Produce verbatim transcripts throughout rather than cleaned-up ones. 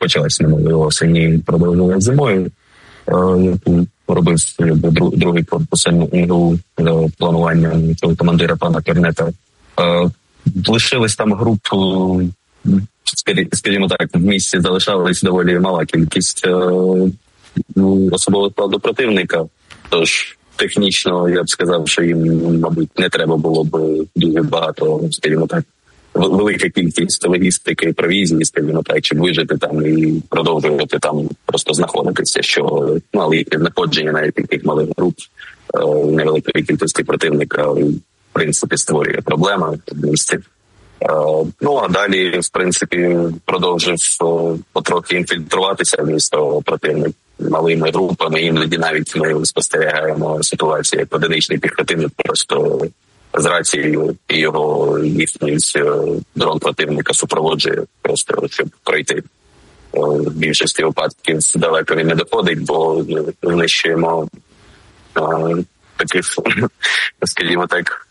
почалася минулої осені, продовжувала зимою. Робив другий корпус НГУ планування цього командира пана Кернета. Лишились там груп, скажімо так, в місті залишалась доволі мала кількість особового складу противника. Тож технічно я б сказав, що їм, мабуть, не треба було б дуже багато, скажімо так, велика кількість логістики, провізії, скажімо так, щоб вижити там і продовжувати там просто знаходитися, що мали знаходження навіть таких малих груп невеликої кількості противника, в принципі, створює проблеми в місті. Ну, а далі, в принципі, продовжив потрохи інфільтруватися в місто противник малими групами. Іноді навіть ми спостерігаємо ситуацію, як одиничний піхотинник просто з рацією і його їхній дрон противника супроводжує просто, щоб пройти. В більшості випадків далеко він не доходить, бо знищуємо таких, скажімо так,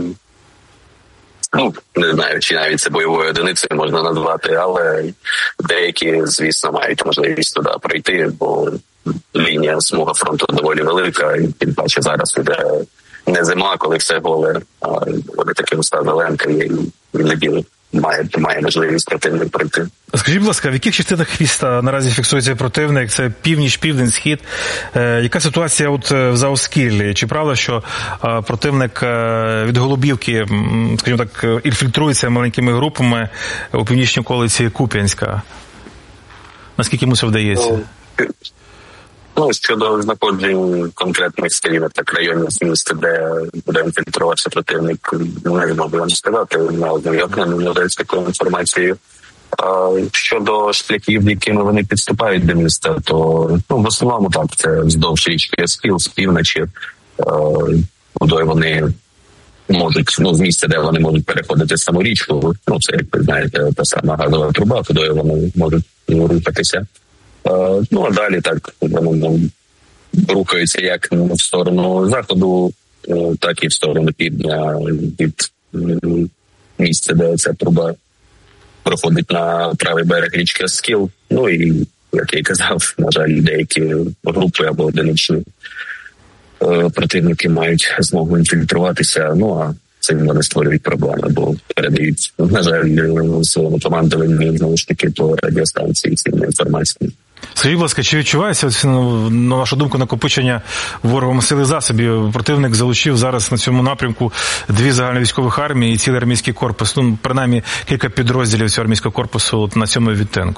ну, не знаю, чи навіть це бойовою одиницею можна назвати, але деякі, звісно, мають можливість туди пройти, бо лінія смуга фронту доволі велика, і тим паче зараз іде не зима, коли все голе, а вони такі густа зеленка, і іноді має, має можливість противник пройти. Скажіть, будь ласка, в яких частинах міста наразі фіксується противник? Це північ, південь, схід. Е, яка ситуація от в Заоскіллі? Чи правда, що е, противник е, від Голубівки, скажімо так, інфільтрується маленькими групами у північній околиці Куп'янська? Наскільки йому це вдається? Ну, щодо знаходжень конкретних, скажімо так, районів міста, де буде інфільтруватися противник, не можу вам сказати, не ознайомлений з такою інформацією. А щодо шляхів, якими вони підступають до міста, то ну, в основному так, це вздовж річки Оскіл, з півночі, куди вони можуть, ну, з місця, де вони можуть переходити саму річку, ну, це, як ви знаєте, та сама газова труба, куди вони можуть рухатися. Uh, ну, а далі так вони рухаються як в сторону заходу, так і в сторону півдня від місця, де ця труба проходить на правий берег річки Оскіл. Ну і, як я і казав, на жаль, деякі групи або одиничні противники мають змогу інфільтруватися, ну а цим вони створюють проблеми, бо передають, на жаль, своєму командуванню, знову ж таки, по радіостанції цінної інформації. Скажіть, будь ласка, чи відчувається, на вашу думку, накопичення ворогом сили засобів? Противник залучив зараз на цьому напрямку дві загальновійськових армії і цілий армійський корпус, ну, принаймні, кілька підрозділів цього армійського корпусу на цьому відтинку.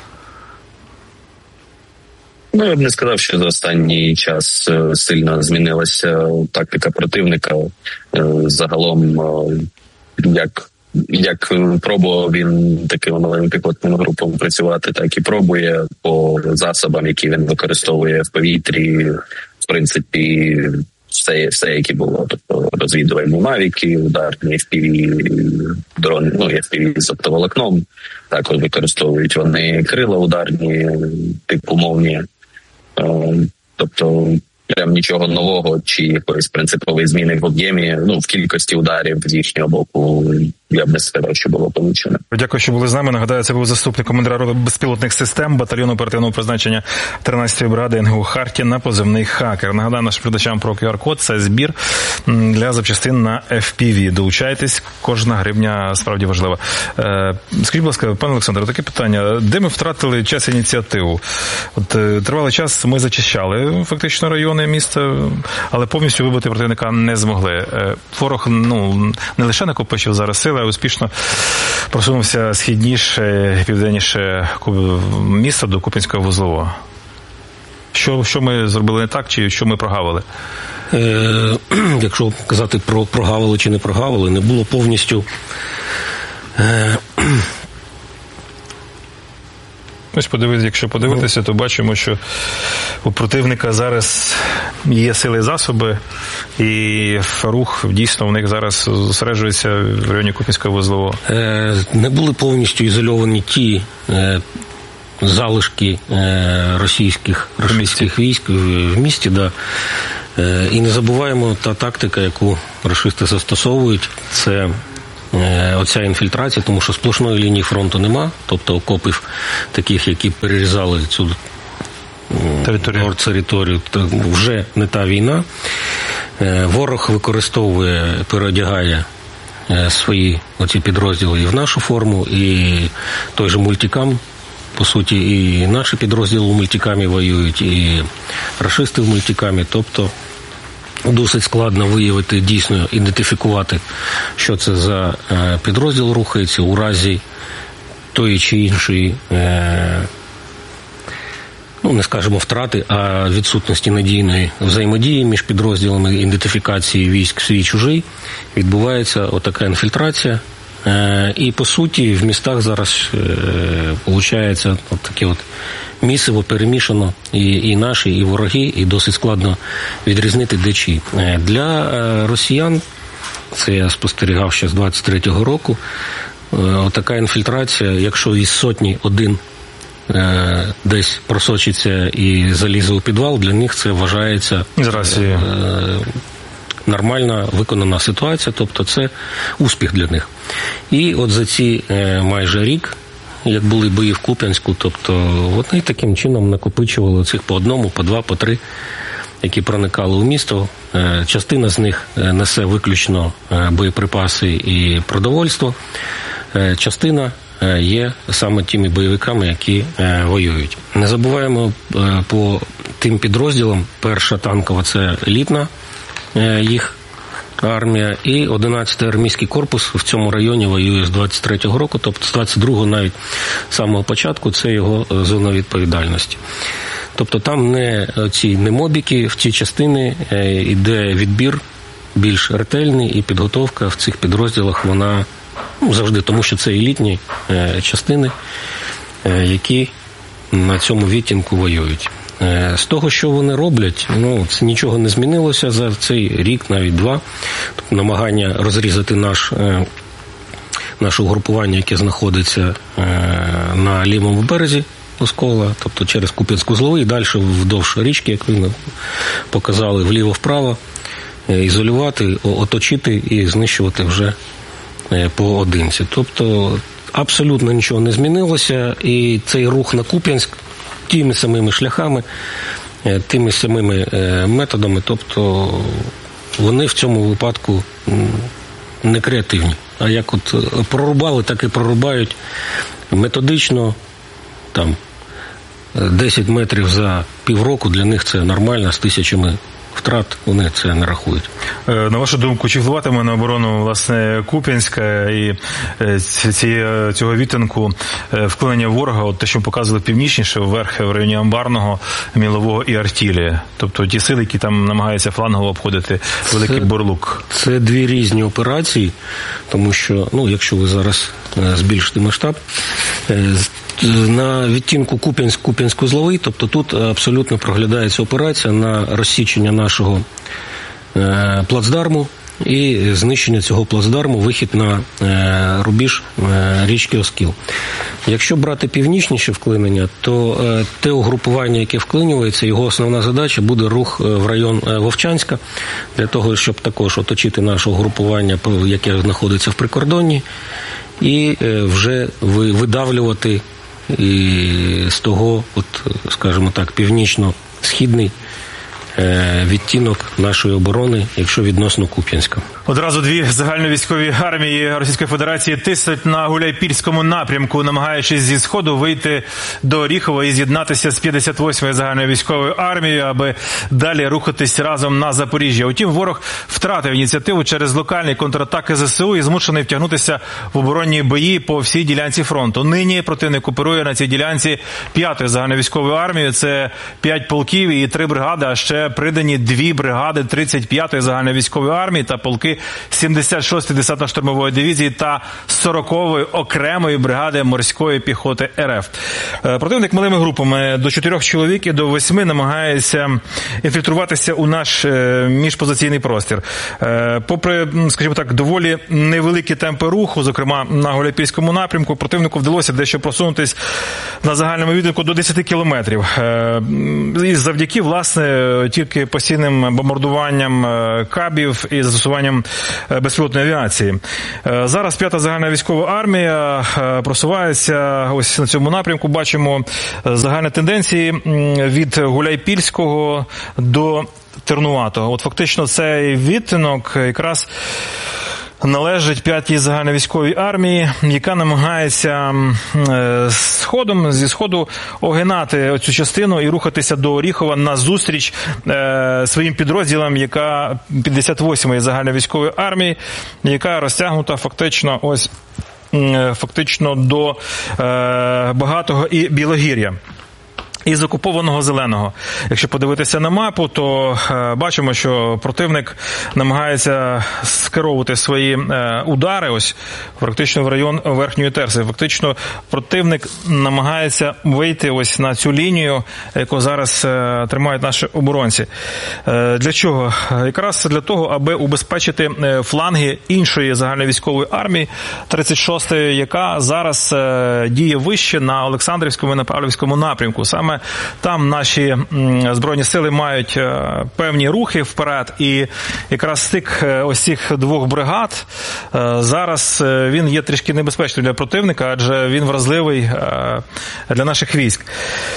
Ну, я б не сказав, що за останній час сильно змінилася тактика противника. Загалом, як Як пробував він такими малими піхотними групами працювати, так і пробує по засобам, які він використовує в повітрі. В принципі, все, все які було. Тобто розвідувальні мавіки, ударні еф пі ві, дрони, ну, еф пі ві з оптоволокном. Також використовують вони крила ударні, типу мовні. Тобто прям нічого нового чи якоїсь принципової зміни в об'ємі, ну, в кількості ударів з їхнього боку, я б не сказав, що було помічено. Дякую, що були з нами. Нагадаю, це був заступник командира роти безпілотних систем батальйону оперативного призначення тринадцятої бригади ен ге у Хартія, позивний «Хакер». Нагадаю нашим глядачам про ку ар код. Це збір для запчастин на еф пі ві. Долучайтесь, кожна гривня справді важлива. Скажіть, будь ласка, пане Олександре, таке питання. Де ми втратили час і ініціативу? От тривалий час ми зачищали фактично райони міста, але повністю вибити противника не змогли. Ворог, ну, не лише накопичив зараз сили, а успішно просунувся східніше, південніше міста до Куп'янського вузлового. Що, що ми зробили не так, чи що ми прогавили? Е, якщо казати про прогавили чи не прогавили, не було повністю... Е, Ось подивитися, якщо подивитися, то бачимо, що у противника зараз є сили і засоби, і рух дійсно у них зараз зосереджується в районі Куп'янського вузлового. Не були повністю ізольовані ті залишки російських, російських військ в місті, да. І не забуваємо, та тактика, яку рашисти застосовують, це оця інфільтрація, тому що сплошної лінії фронту нема, тобто окопів таких, які перерізали цю територію, територію вже не та війна. Ворог використовує, переодягає свої оці підрозділи і в нашу форму, і той же мультикам, по суті, і наші підрозділи в мультикамі воюють, і рашисти в мультикамі, тобто досить складно виявити, дійсно ідентифікувати, що це за підрозділ рухається у разі тої чи іншої, ну, не скажемо втрати, а відсутності надійної взаємодії між підрозділами, ідентифікації військ свій-чужий, відбувається отака інфільтрація. І, по суті, в містах зараз виходить от таке от місиво перемішано і, і наші, і вороги, і досить складно відрізнити де чиї. Для росіян, це я спостерігав ще з двадцять третього року, отака інфільтрація, якщо із сотні один десь просочиться і залізе у підвал, для них це вважається нормальна виконана ситуація, тобто це успіх для них. І от за ці майже рік, як були бої в Куп'янську, тобто вони таким чином накопичували цих по одному, по два, по три, які проникали у місто. Частина з них несе виключно боєприпаси і продовольство, частина є саме тими бойовиками, які воюють. Не забуваємо по тим підрозділам, перша танкова – це елітна їх армія, і одинадцятий армійський корпус в цьому районі воює з двадцять третього року, тобто з двадцять другого навіть з самого початку це його зона відповідальності. Тобто там не ці не мобіки, в ці частини йде відбір більш ретельний, і підготовка в цих підрозділах вона ну, завжди, тому що це елітні частини, які на цьому відтінку воюють. З того, що вони роблять, ну, це нічого не змінилося за цей рік, навіть два. Тобто, намагання розрізати наш, наше угрупування, яке знаходиться на лівому березі Оскола, тобто через Куп'янську-Зловий, і далі вдовж річки, як ви показали, вліво-вправо, ізолювати, оточити і знищувати вже поодинці. Тобто абсолютно нічого не змінилося, і цей рух на Куп'янськ тими самими шляхами, тими самими методами, тобто вони в цьому випадку не креативні. А як от прорубали, так і прорубають методично, там, десять метрів за півроку, для них це нормально, з тисячами втрат вони це не рахують. На вашу думку, чи впливатиме на оборону, власне, Куп'янська і ці, цього відтинку вклинення ворога, от те, що показували північніше, вверх в районі Амбарного, Мілового і Артілія? Тобто ті сили, які там намагаються флангово обходити Великий це, Бурлук. Це дві різні операції, тому що, ну, якщо ви зараз збільшите масштаб, на відтінку Куп'янськ, Куп'янську-Зловий, тобто тут абсолютно проглядається операція на розсічення нашого е, плацдарму і знищення цього плацдарму, вихід на е, рубіж е, річки Оскіл. Якщо брати північніше вклинення, то е, те угрупування, яке вклинюється, його основна задача буде рух в район Вовчанська, для того, щоб також оточити наше угрупування, яке знаходиться в прикордонні, і е, вже видавлювати і з того, от, скажімо так, північно-східний відтінок нашої оборони, якщо відносно Куп'янська. Одразу дві загальновійськові армії Російської Федерації тиснуть на Гуляйпільському напрямку, намагаючись зі Сходу вийти до Оріхова і з'єднатися з п'ятдесят восьмою загальновійськовою армією, аби далі рухатись разом на Запоріжжя. Утім, ворог втратив ініціативу через локальні контратаки ЗСУ і змушений втягнутися в оборонні бої по всій ділянці фронту. Нині противник оперує на цій ділянці п'ятою загальновійськовою армією. Це п'ять полків і три бригади, а ще придані дві бригади тридцять п'ятої загальновійськової армії та полки сімдесят шостої десантно-штурмової дивізії та сорокової окремої бригади морської піхоти РФ. Противник малими групами до чотирьох чоловік і до восьми намагається інфільтруватися у наш міжпозиційний простір. Попри, скажімо так, доволі невеликі темпи руху, зокрема на Гуляйпільському напрямку, противнику вдалося дещо просунутись на загальному відтинку до десять кілометрів. І завдяки, власне, тільки постійним бомбардуванням кабів і застосуванням безпілотної авіації. Зараз п'ята загальна військова армія просувається ось на цьому напрямку. Бачимо загальні тенденції від Гуляйпільського до Тернуватого. От фактично цей відтинок якраз належить п'ятій загальновійськовій армії, яка намагається сходом, зі сходу огинати цю частину і рухатися до Оріхова на зустріч своїм підрозділам, яка п'ятдесят восьмої загальновійськової армії, яка розтягнута фактично ось фактично до Багатого і Білогір'я. Із окупованого Зеленого. Якщо подивитися на мапу, то е, бачимо, що противник намагається скеровувати свої е, удари ось практично в район Верхньої Терси. Фактично противник намагається вийти ось на цю лінію, яку зараз е, тримають наші оборонці. Е, для чого? Якраз для того, аби убезпечити фланги іншої загальновійськової армії, тридцять шостої, яка зараз е, діє вище на Олександрівському і на Павлівському напрямку. Саме там наші Збройні сили мають певні рухи вперед, і якраз стик ось цих двох бригад зараз він є трішки небезпечним для противника, адже він вразливий для наших військ.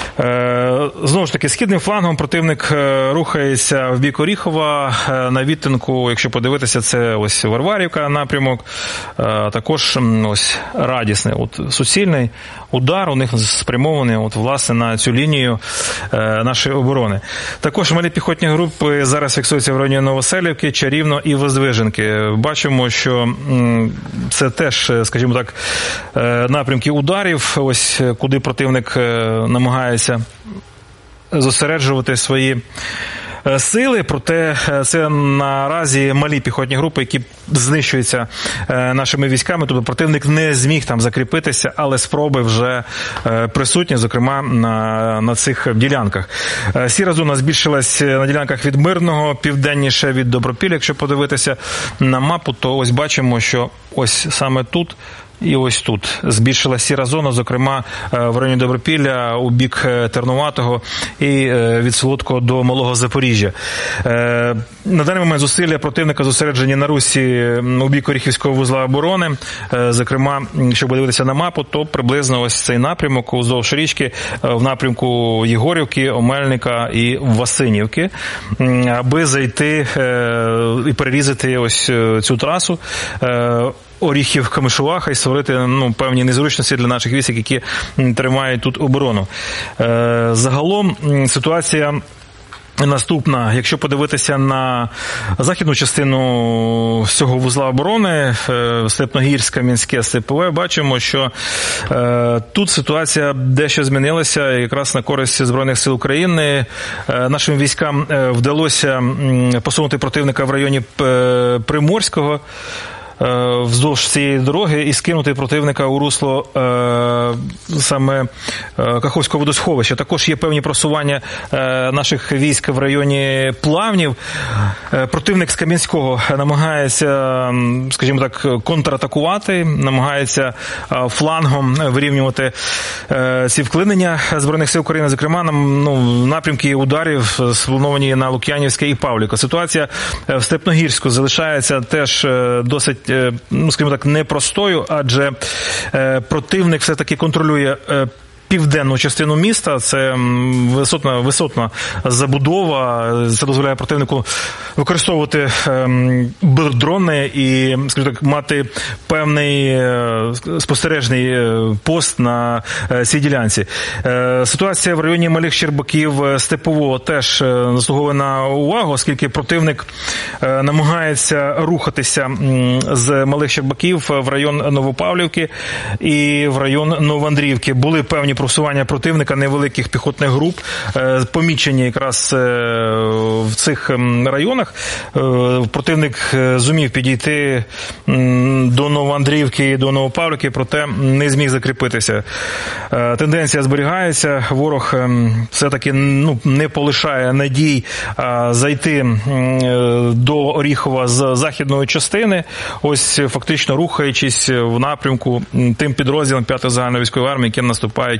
Знову ж таки, східним флангом противник рухається в бік Оріхова на відтинку, якщо подивитися, це ось Варварівка напрямок, також ось Радісний, от суцільний удар у них спрямований от власне на цю лінію нашої оборони. Також малі піхотні групи зараз фіксуються в районі Новоселівки, Чарівно і Воздвиженки. Бачимо, що це теж, скажімо так, напрямки ударів, ось куди противник намагається зосереджувати свої сили, проте це наразі малі піхотні групи, які знищуються нашими військами, тобто противник не зміг там закріпитися, але спроби вже присутні, зокрема на, на цих ділянках. Сіра зона збільшилась на ділянках від Мирного, південніше від Добропілля. Якщо подивитися на мапу, то ось бачимо, що ось саме тут і ось тут збільшилася сіра зона, зокрема в районі Добропілля, у бік Тернуватого і від Солодкого до Малого Запоріжжя. На даний момент зусилля противника зосереджені на русі у бік Оріхівського вузла оборони. Зокрема, якщо подивитися на мапу, то приблизно ось цей напрямок уздовж річки в напрямку Єгорівки, Омельника і Васинівки, аби зайти і перерізати ось цю трасу Оріхів, Камишуваха і створити ну, певні незручності для наших військ, які тримають тут оборону. Е, загалом ситуація наступна. Якщо подивитися на західну частину цього вузла оборони, Степногірська, Мінське, Степове, бачимо, що е, тут ситуація дещо змінилася, якраз на користь Збройних сил України. Е, нашим військам вдалося посунути противника в районі Приморського, вздовж цієї дороги і скинути противника у русло е, саме Каховського водосховища. Також є певні просування е, наших військ в районі Плавнів. Е, противник з Кам'янського намагається, скажімо так, контратакувати, намагається е, флангом вирівнювати е, ці вклинення Збройних сил України, зокрема, нам, ну, напрямки ударів сплановані на Лук'янівське і Павлівка. Ситуація в Степногірську залишається теж досить, ну, скажімо так, непростою, адже е, противник все-таки контролює е, південну частину міста, це висотна, висотна забудова, це дозволяє противнику використовувати дрони і, скажімо так, мати певний спостережний пост на цій ділянці. Ситуація в районі Малих Щербаків, Степового теж заслуговує на увагу, оскільки противник намагається рухатися з Малих Щербаків в район Новопавлівки і в район Новоандріївки. Були певні просування противника невеликих піхотних груп, помічені якраз в цих районах. Противник зумів підійти до Новоандріївки і до Новопавлівки, проте не зміг закріпитися. Тенденція зберігається, ворог все-таки ну, не полишає надій зайти до Оріхова з західної частини, ось фактично рухаючись в напрямку тим підрозділам п'ятої загальновійськової армії, які наступають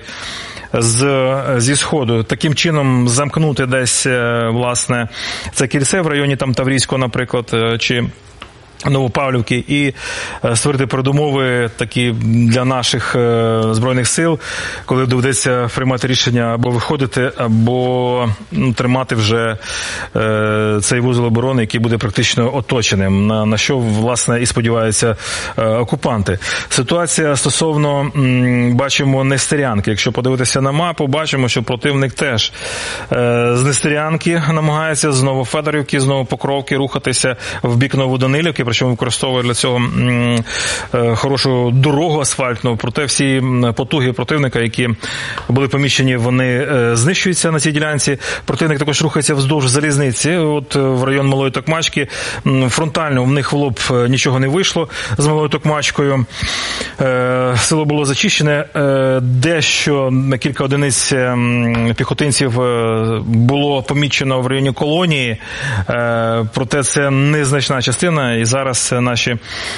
з, зі Сходу. Таким чином замкнути десь, власне, це кільце в районі там Таврійського, наприклад, чи Новопавлівки, і створити передумови такі для наших Збройних сил, коли доведеться приймати рішення або виходити, або ну, тримати вже е, цей вузол оборони, який буде практично оточеним, на, на що, власне, і сподіваються е, окупанти. Ситуація стосовно, м, бачимо, Нестерянки. Якщо подивитися на мапу, бачимо, що противник теж е, з Нестерянки намагається, з Новофедорівки, з Новопокровки рухатися в бік Новоданилівки, причому використовує для цього м, е, хорошу дорогу асфальтну, проте всі потуги противника, які були поміщені, вони е, знищуються на цій ділянці. Противник також рухається вздовж залізниці, от в район Малої Токмачки. Фронтально в них в лоб нічого не вийшло з Малою Токмачкою. Е, село було зачищене, е, дещо кілька одиниць піхотинців було помічено в районі Колонії, е, проте це незначна частина, і зараз наші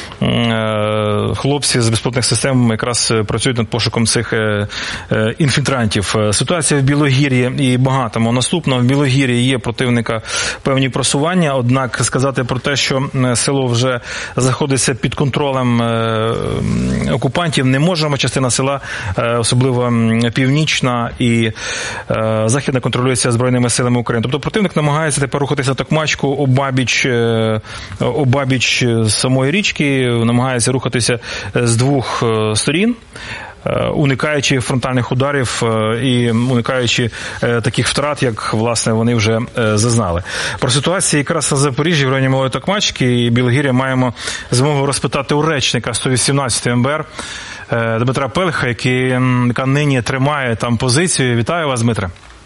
хлопці з безпілотних систем якраз працюють над пошуком цих інфільтрантів. Ситуація в Білогір'ї і багатому. Наступно, в Білогір'ї є противника певні просування, однак сказати про те, що село вже знаходиться під контролем окупантів, не можемо. Частина села, особливо північна і західна, контролюється Збройними силами України. Тобто противник намагається тепер рухатися на Токмачку обабіч, обабіч самої річки, намагається рухатися з двох сторін, уникаючи фронтальних ударів і уникаючи таких втрат, як, власне, вони вже зазнали. Про ситуацію якраз на Запоріжжі, в районі Малої Токмачки і Білогір'я маємо змогу розпитати у речника сто вісімнадцятої ем бе ер Дмитра Пелиха, який, яка нині тримає там позицію. Вітаю вас, Дмитре.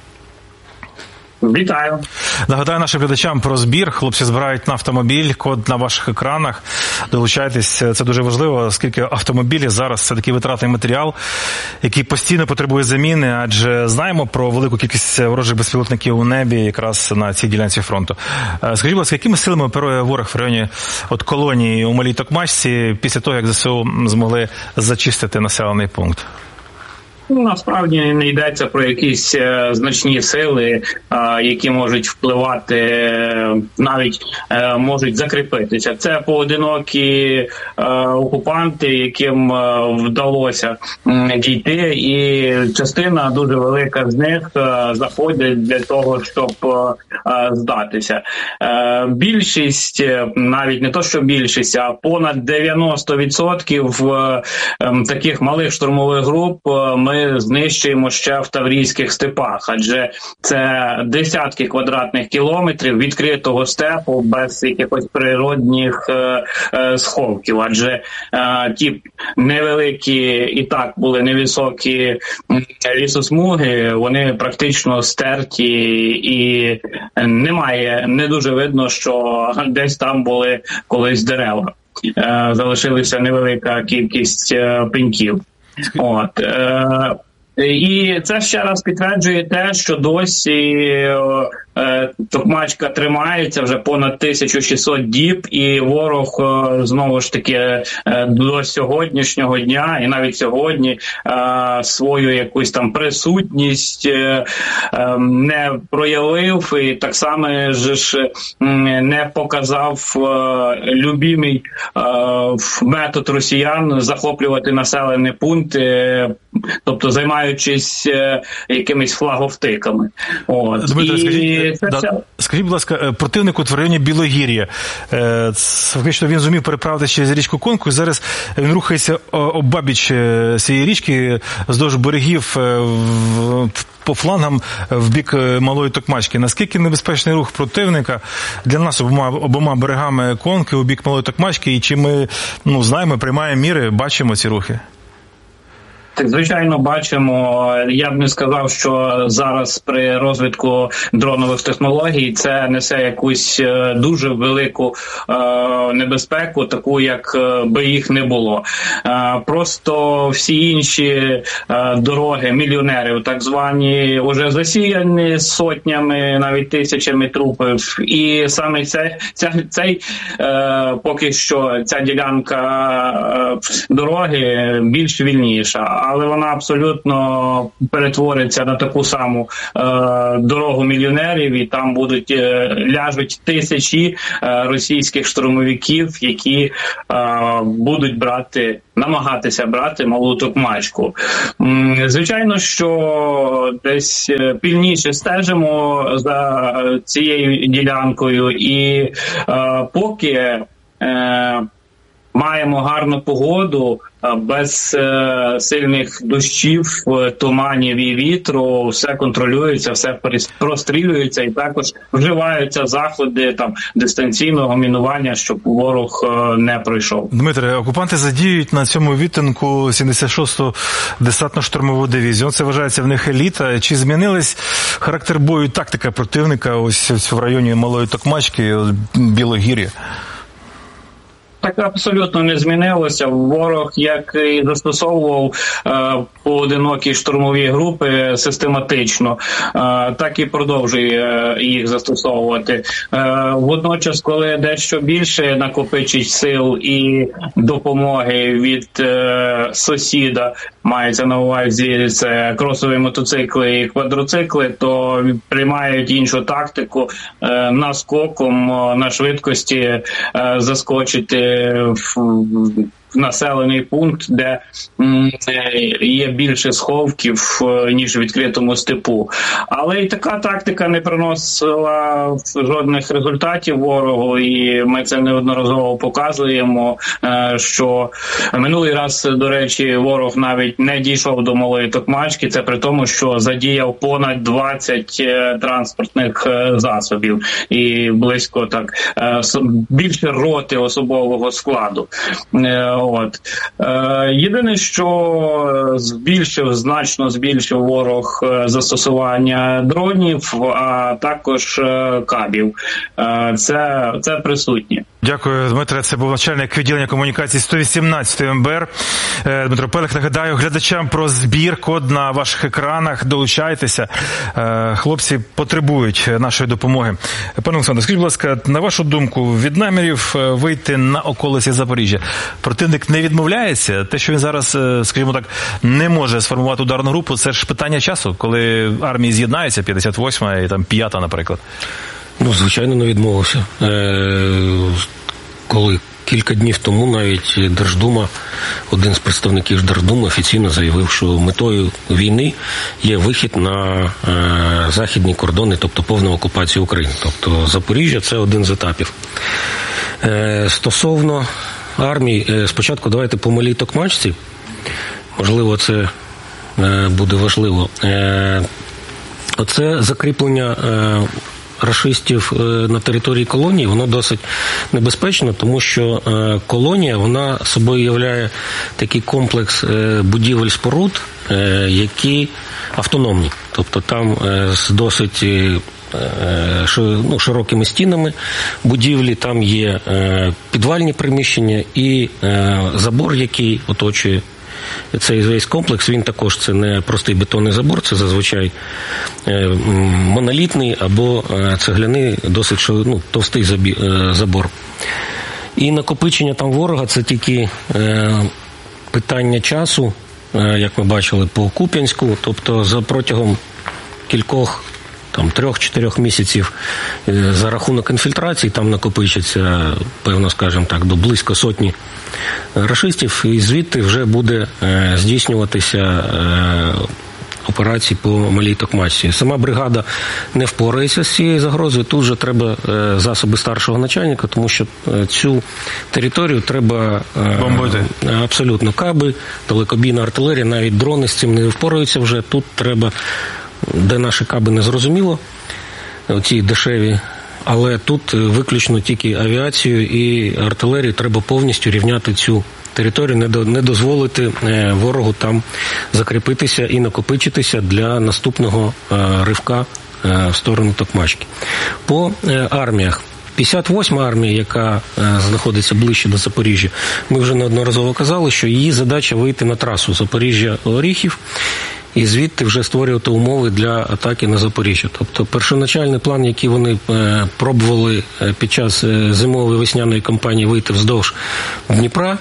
Вітаю. Нагадаю нашим глядачам про збір. Хлопці збирають на автомобіль, код на ваших екранах. Долучайтесь, це дуже важливо, оскільки автомобілі зараз це такий витратний матеріал, який постійно потребує заміни, адже знаємо про велику кількість ворожих безпілотників у небі якраз на цій ділянці фронту. Скажіть, будь ласка, якими силами оперує ворог в районі от Колонії у Малій Токмачці після того, як ЗСУ змогли зачистити населений пункт? Насправді не йдеться про якісь е, значні сили, е, які можуть впливати, е, навіть е, можуть закріпитися. Це поодинокі е, окупанти, яким е, вдалося е, дійти, і частина дуже велика з них е, заходять для того, щоб е, здатися. Е, більшість, навіть не то, що більшість, а понад дев'яносто відсотків е, е, таких малих штурмових груп е, ми Ми знищуємо ще в Таврійських степах, адже це десятки квадратних кілометрів відкритого степу без якихось природних е, е, сховків, адже е, ті невеликі і так були невисокі лісосмуги, вони практично стерті і немає, не дуже видно, що десь там були колись дерева. Е, залишилася невелика кількість е, пеньків. От, е, і це ще раз підтверджує те, що досі е, Токмачка тримається вже понад тисячу шістсот діб, і ворог е, знову ж таки е, до сьогоднішнього дня і навіть сьогодні е, свою якусь там присутність е, е, не проявив і так само ж не показав е, любимий е, метод росіян захоплювати населені пункти, тобто займаючись е, якимись флаговтиками. От. Дмитро, і скажіть, це, да, це... скажіть, будь ласка, противник у районі Білогір'я, е, фактично він зумів переправити через річку Конку, і зараз він рухається обабіч цієї річки, здовж берегів, е, в, по флангам в бік Малої Токмачки. Наскільки небезпечний рух противника для нас обома, обома берегами Конки у бік Малої Токмачки, і чи ми, ну, знаємо, приймаємо міри, бачимо ці рухи? Так, звичайно, бачимо. Я б не сказав, що зараз при розвитку дронових технологій це несе якусь дуже велику е, небезпеку, таку, як би їх не було. Е, просто всі інші е, дороги мільйонерів, так звані, вже засіяні сотнями, навіть тисячами трупів. І саме це, ця, цей, е, поки що ця ділянка е, дороги більш вільніша. але вона абсолютно перетвориться на таку саму е, дорогу мільйонерів, і там будуть е, ляжуть тисячі е, російських штурмовиків, які е, будуть брати, намагатися брати Малу Токмачку. Звичайно, що десь пильніше стежимо за цією ділянкою, і е, поки е, маємо гарну погоду, без е, сильних дощів, туманів і вітру, все контролюється, все прострілюється, і також вживаються заходи там дистанційного мінування, щоб ворог е, не пройшов. Дмитре, окупанти задіють на цьому відтинку сімдесят шосту десантно-штурмову дивізію. Це вважається в них еліта. Чи змінились характер бою, тактика противника ось в районі Малої Токмачки, Білогір'я? Так абсолютно не змінилося. Ворог, як і застосовував е, поодинокі штурмові групи систематично, е, так і продовжує е, їх застосовувати. Е, водночас, коли дещо більше накопичить сил і допомоги від е, сусіда, мається на увазі це кросові мотоцикли і квадроцикли, то приймають іншу тактику, е, наскоком на швидкості е, заскочити в населений пункт, де є більше сховків, ніж в відкритому степу. Але і така тактика не приносила жодних результатів ворогу, і ми це неодноразово показуємо, що минулий раз, до речі, ворог навіть не дійшов до Малої Токмачки, це при тому, що задіяв понад двадцять транспортних засобів і близько так більше роти особового складу. От. Е, єдине, що збільшив, значно збільшив ворог застосування дронів, а також кабів. Е, це, це присутнє. Дякую, Дмитре. Це був начальник відділення комунікації сто вісімнадцятої ем бе ер Дмитро Пелих. Нагадаю глядачам про збір, код на ваших екранах. Долучайтеся. Хлопці потребують нашої допомоги. Пане Олександре, скажіть, будь ласка, на вашу думку, від намірів вийти на околиці Запоріжжя противник не відмовляється? Те, що він зараз, скажімо так, не може сформувати ударну групу, це ж питання часу, коли армії з'єднаються, п'ятдесят восьма і там п'ята, наприклад. Ну, звичайно, не відмовився. Е, коли кілька днів тому навіть Держдума, один з представників Держдуми офіційно заявив, що метою війни є вихід на е, західні кордони, тобто повна окупація України. Тобто Запоріжжя – це один з етапів. Е, стосовно армії, е, спочатку давайте по Малій Токмачці, можливо, це е, буде важливо. Е, оце закріплення е, рашистів на території колонії, воно досить небезпечно, тому що колонія, вона собою являє такий комплекс будівель-споруд, які автономні. Тобто там з досить ну, широкими стінами будівлі, там є підвальні приміщення і забор, який оточує цей весь комплекс. Він також, це не простий бетонний забор, це зазвичай монолітний або цегляний, досить ну, товстий забор. І накопичення там ворога – це тільки питання часу, як ми бачили по Куп'янську, тобто за протягом кількох там трьох-чотирьох місяців за рахунок інфільтрації там накопичиться, певно, скажімо так, до близько сотні рашистів, і звідти вже буде е, здійснюватися е, операції по Малій Токмачці. Сама бригада не впорається з цією загрозою, тут же треба е, засоби старшого начальника, тому що е, цю територію треба е, бомбити. Абсолютно каби, далекобійна артилерія, навіть дрони з цим не впораються вже, тут треба, де наші каби не зрозуміло, оці дешеві, але тут виключно тільки авіацію і артилерію, треба повністю рівняти цю територію, не дозволити ворогу там закріпитися і накопичитися для наступного ривка в сторону Токмачки. По арміях. п'ятдесят восьма армія, яка знаходиться ближче до Запоріжжя, ми вже неодноразово казали, що її задача вийти на трасу Запоріжжя-Оріхів і звідти вже створювати умови для атаки на Запоріжжя. Тобто першоначальний план, який вони е, пробували під час зимової весняної кампанії вийти вздовж Дніпра,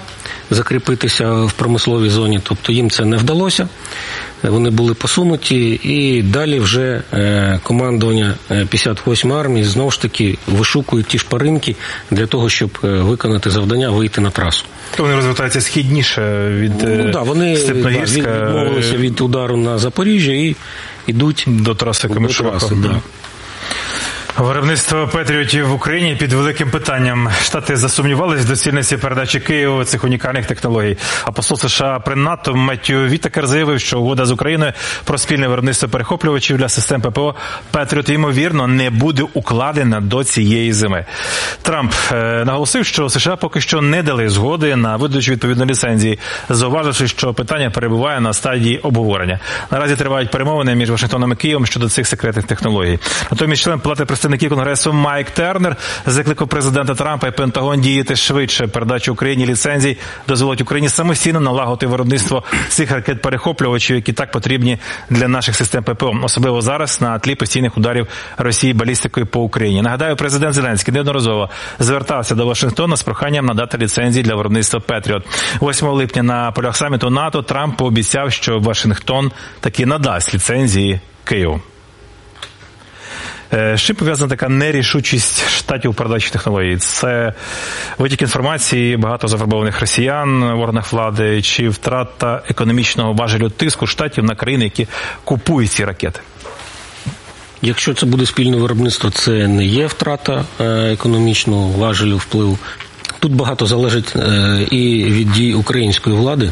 закріпитися в промисловій зоні, тобто їм це не вдалося. Вони були посунуті, і далі вже командування п'ятдесят восьмої армії знову ж таки вишукують ті шпаринки для того, щоб виконати завдання, вийти на трасу. То вони розвертаються східніше від ну, да, вони Степногірська. Да, відмовилися від удару на Запоріжжя і йдуть до траси Камишовка. Да. Виробництво «Петріотів» в Україні під великим питанням. Штати засумнівались в доцільності передачі Києву цих унікальних технологій. А посол США при НАТО Меттью Вітакер заявив, що угода з Україною про спільне виробництво перехоплювачів для систем ППО «Петріот», ймовірно, не буде укладена до цієї зими. Трамп е, наголосив, що США поки що не дали згоди на видачу відповідної ліцензії, зауваживши, що питання перебуває на стадії обговорення. Наразі тривають перемовини між Вашингтоном і Києвом щодо цих секретних технологій. Натомість член Палати представників Конгресу Майк Тернер закликав президента Трампа і Пентагон діяти швидше. Передача Україні ліцензій дозволить Україні самостійно налагодити виробництво цих ракет-перехоплювачів, які так потрібні для наших систем ППО, особливо зараз на тлі постійних ударів Росії балістикою по Україні. Нагадаю, президент Зеленський неодноразово звертався до Вашингтона з проханням надати ліцензії для виробництва «Петріот». восьмого липня на полях саміту НАТО Трамп пообіцяв, що Вашингтон таки надасть ліцензії Києву. З чим пов'язана така нерішучість штатів у передачі технологій? Це витік інформації, багато завербованих росіян в органах влади, чи втрата економічного важелю тиску штатів на країни, які купують ці ракети? Якщо це буде спільне виробництво, це не є втрата економічного важелю впливу. Тут багато залежить і від дій української влади.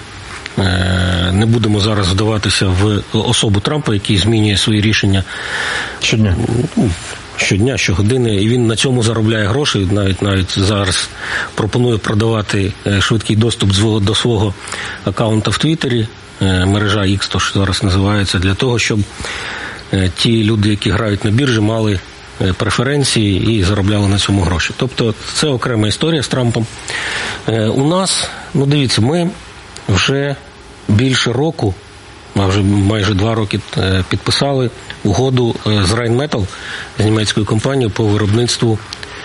Не будемо зараз вдаватися в особу Трампа, який змінює свої рішення щодня, щодня, щогодини, і він на цьому заробляє гроші, навіть навіть зараз пропонує продавати швидкий доступ до свого аккаунта в Твіттері, мережа X, то що зараз називається, для того, щоб ті люди, які грають на біржі, мали преференції і заробляли на цьому гроші. Тобто це окрема історія з Трампом. У нас, ну дивіться, ми вже більше року, а вже майже два роки підписали угоду з Rheinmetall, з німецькою компанією по виробництву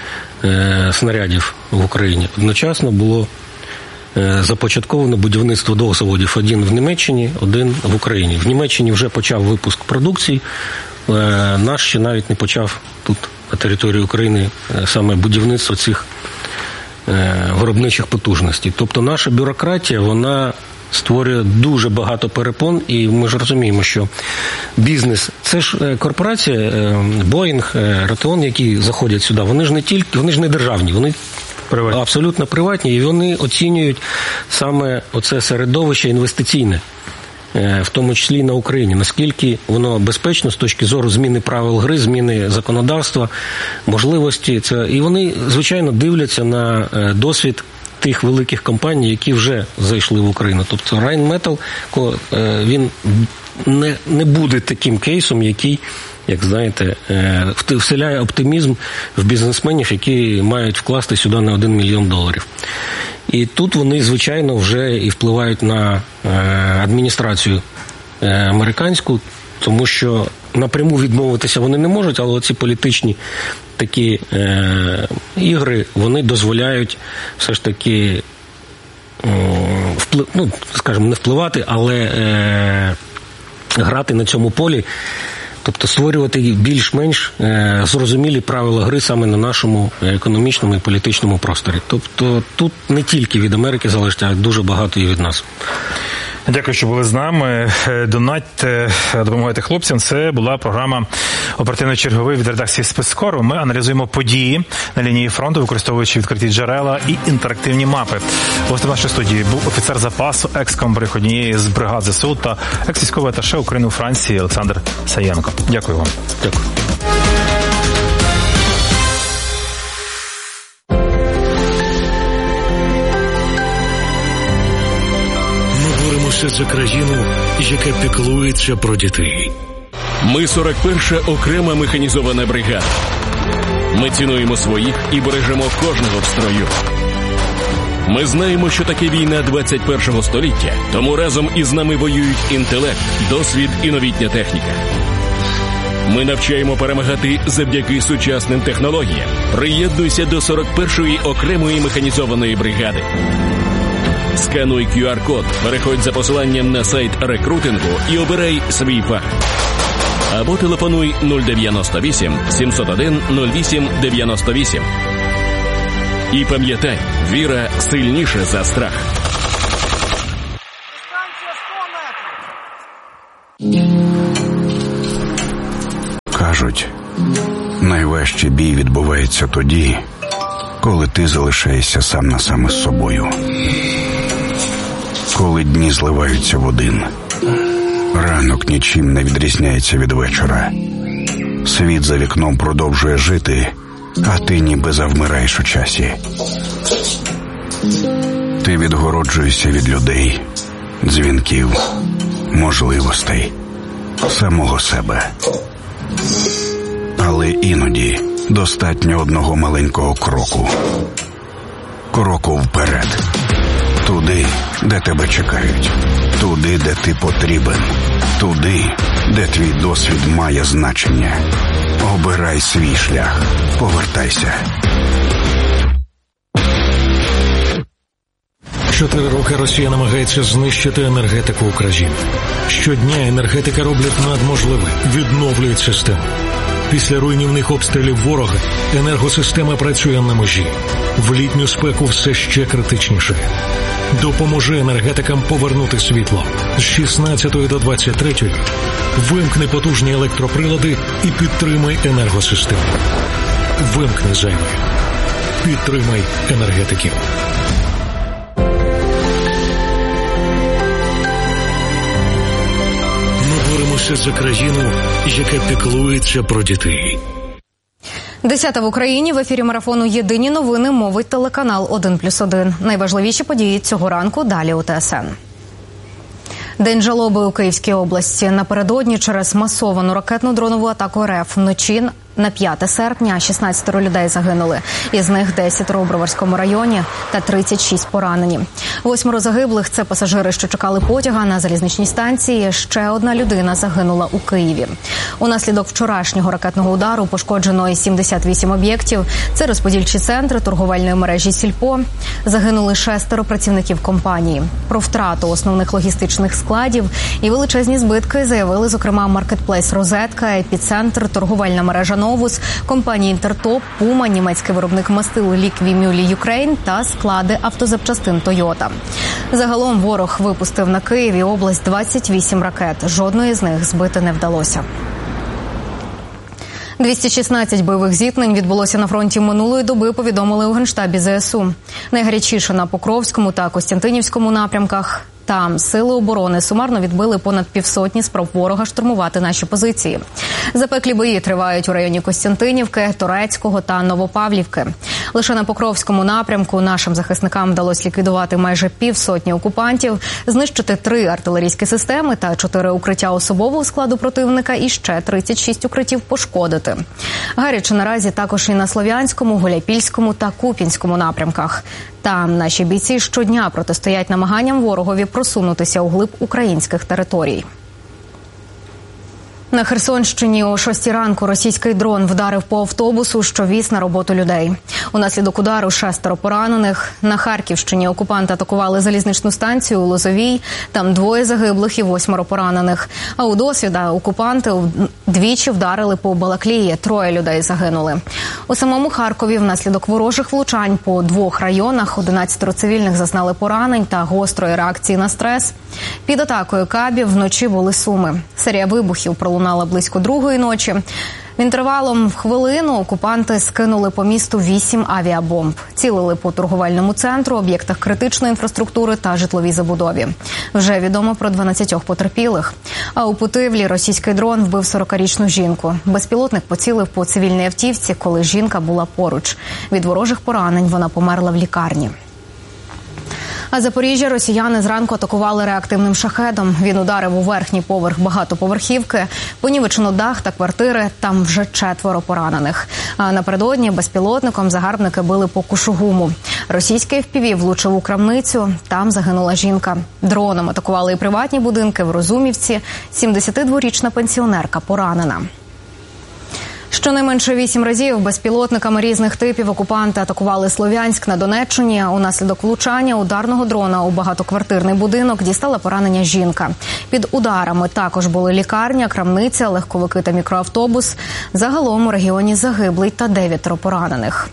снарядів в Україні. Одночасно було започатковано будівництво двох заводів. Один в Німеччині, один в Україні. В Німеччині вже почав випуск продукції, наш ще навіть не почав тут на території України саме будівництво цих виробничих потужностей. Тобто наша бюрократія, вона створює дуже багато перепон, і ми ж розуміємо, що бізнес, це ж корпорація, Boeing, Raytheon, які заходять сюди, вони ж не тільки, вони ж не державні, вони приватні. Абсолютно приватні, і вони оцінюють саме оце середовище інвестиційне, в тому числі на Україні, наскільки воно безпечно з точки зору зміни правил гри, зміни законодавства, можливості. Це, і вони, звичайно, дивляться на досвід тих великих компаній, які вже зайшли в Україну. Тобто Rheinmetall, він не, не буде таким кейсом, який, як знаєте, вселяє оптимізм в бізнесменів, які мають вкласти сюди на один мільйон доларів. І тут вони, звичайно, вже і впливають на адміністрацію американську, тому що напряму відмовитися вони не можуть, але оці політичні такі е, ігри, вони дозволяють все ж таки е, вплив, ну, скажімо, не впливати, але е, грати на цьому полі, тобто створювати більш-менш е, зрозумілі правила гри саме на нашому економічному і політичному просторі. Тобто тут не тільки від Америки залежить, а дуже багато і від нас. Дякую, що були з нами. Донатьте, допомагайте хлопцям. Це була програма оперативно-черговий від редакції Спецкору. Ми аналізуємо події на лінії фронту, використовуючи відкриті джерела і інтерактивні мапи. Гостем нашої студії був офіцер запасу, екс-комбриг однієї з бригад ЗСУ та екс-військовий аташе України у Франції Олександр Саєнко. Дякую вам. Дякую. За країну, яка піклується про дітей. Ми сорок перша окрема механізована бригада. Ми цінуємо своїх і бережемо кожного в строю. Ми знаємо, що таке війна двадцять першого століття, тому разом із нами воюють інтелект, досвід і новітня техніка. Ми навчаємо перемагати завдяки сучасним технологіям. Приєднуйся до сорок першої окремої механізованої бригади. Скануй кю ар-код, переходь за посиланням на сайт рекрутингу і обирай свій фах. Або телефонуй нуль дев'яносто вісім сімсот один нуль вісім дев'яносто вісім. І пам'ятай, віра сильніша за страх. Кажуть, найважчий бій відбувається тоді, коли ти залишаєшся сам на сам із собою. Коли дні зливаються в один. Ранок нічим не відрізняється від вечора. Світ за вікном продовжує жити, а ти ніби завмираєш у часі. Ти відгороджуєшся від людей, дзвінків, можливостей, самого себе. Але іноді достатньо одного маленького кроку. Кроку вперед. Туди, де тебе чекають. Туди, де ти потрібен. Туди, де твій досвід має значення. Обирай свій шлях. Повертайся. Чотири роки Росія намагається знищити енергетику України. Щодня енергетика роблять надможливе, відновлюють систему. Після руйнівних обстрілів ворога енергосистема працює на межі. В літню спеку все ще критичніше. Допоможи енергетикам повернути світло. З шістнадцятої до двадцять третьої вимкни потужні електроприлади і підтримай енергосистему. Вимкни зайве. Підтримай енергетиків. Ми боремося за країну, яка піклується про дітей. Десята в Україні. В ефірі марафону «Єдині новини» мовить телеканал один плюс один. Найважливіші події цього ранку далі у ТСН. День жалоби у Київській області. Напередодні через масовану ракетну дронову атаку РФ вночі на п'яте серпня шістнадцять людей загинули. Із них десять у Броварському районі та тридцять шість поранені. Восьмеро загиблих – це пасажири, що чекали потяга на залізничній станції. Ще одна людина загинула у Києві. Унаслідок вчорашнього ракетного удару пошкоджено сімдесят вісім об'єктів. Це розподільчі центри торговельної мережі «Сільпо». Загинули шестеро працівників компанії. Про втрату основних логістичних складів і величезні збитки заявили, зокрема, маркетплейс «Розетка», епіцентр, торговельна мережа «Новус», компанії «Інтертоп», «Пума», німецький виробник мастил «Ліквімюлі Юкрейн» та склади автозапчастин «Тойота». Загалом ворог випустив на Київ і область двадцять вісім ракет. Жодної з них збити не вдалося. двісті шістнадцять бойових зіткнень відбулося на фронті минулої доби, повідомили у Генштабі ЗСУ. Найгарячіше на Покровському та Костянтинівському напрямках. Там сили оборони сумарно відбили понад півсотні спроб ворога штурмувати наші позиції. Запеклі бої тривають у районі Костянтинівки, Торецького та Новопавлівки. Лише на Покровському напрямку нашим захисникам вдалося ліквідувати майже півсотні окупантів, знищити три артилерійські системи та чотири укриття особового складу противника і ще тридцять шість укриттів пошкодити. Гаряче наразі також і на Слов'янському, Гуляйпільському та Куп'янському напрямках. Там наші бійці щодня протистоять намаганням ворогові просунутися у глиб українських територій. На Херсонщині о шостій ранку російський дрон вдарив по автобусу, що віз на роботу людей. Унаслідок удару шестеро поранених. На Харківщині окупанти атакували залізничну станцію у Лозовій. Там двоє загиблих і восьмеро поранених. А у Досвіда окупанти двічі вдарили по Балаклії. Троє людей загинули. У самому Харкові внаслідок ворожих влучань по двох районах одинадцятеро цивільних зазнали поранень та гострої реакції на стрес. Під атакою кабів вночі були Суми. Серія вибухів пролунала близько другої ночі. Інтервалом в хвилину окупанти скинули по місту вісім авіабомб. Цілили по торговельному центру, об'єктах критичної інфраструктури та житловій забудові. Вже відомо про дванадцятьох потерпілих. А у Путивлі російський дрон вбив сорокарічну жінку. Безпілотник поцілив по цивільній автівці, коли жінка була поруч. Від ворожих поранень вона померла в лікарні. А Запоріжжя росіяни зранку атакували реактивним шахедом. Він ударив у верхній поверх багатоповерхівки, понівечено дах та квартири, там вже четверо поранених. А напередодні безпілотником загарбники били по Кушугуму. Російський еф пі ві влучив у крамницю, там загинула жінка. Дроном атакували і приватні будинки в Розумівці, сімдесятидворічна пенсіонерка поранена. Що Щонайменше вісім разів безпілотниками різних типів окупанти атакували Слов'янськ на Донеччині. Унаслідок влучання ударного дрона у багатоквартирний будинок дістала поранення жінка. Під ударами також були лікарня, крамниця, легковики та мікроавтобус. Загалом у регіоні загиблий та дев'ятеро поранених.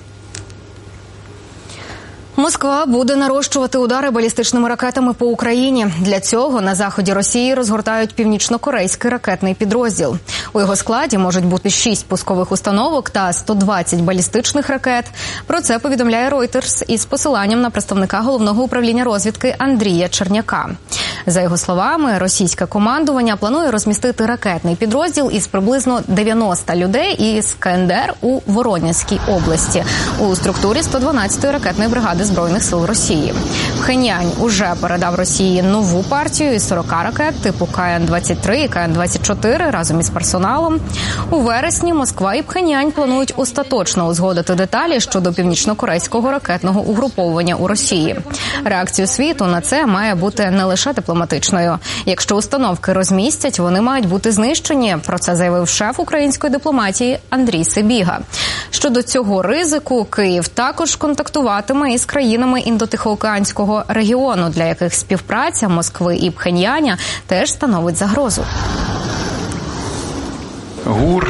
Москва буде нарощувати удари балістичними ракетами по Україні. Для цього на заході Росії розгортають північно-корейський ракетний підрозділ. У його складі можуть бути шість пускових установок та сто двадцять балістичних ракет. Про це повідомляє Reuters із посиланням на представника Головного управління розвідки Андрія Черняка. За його словами, російське командування планує розмістити ракетний підрозділ із приблизно дев'яноста людей із КНДР у Воронезькій області у структурі сто дванадцятої ракетної бригади Збройних сил Росії. Пхеньянь уже передав Росії нову партію із сорока ракет типу Ка Ен двадцять три і Ка Ен двадцять чотири разом із персоналом. У вересні Москва і Пхеньянь планують остаточно узгодити деталі щодо північно-корейського ракетного угруповання у Росії. Реакцію світу на це має бути не лише дипломатичною. Якщо установки розмістять, вони мають бути знищені. Про це заявив шеф української дипломатії Андрій Сибіга. Щодо цього ризику, Київ також контактуватиме із країнами Індотихоокеанського регіону, для яких співпраця Москви і Пхеньяня теж становить загрозу. ГУР,